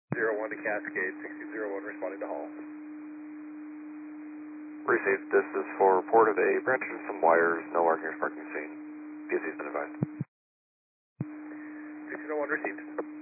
01 to Cascade, 1601 responding to Hall. Received. This is for report of a branch and some wires, no markings, parking scene. PSC's been advised. 1601 received.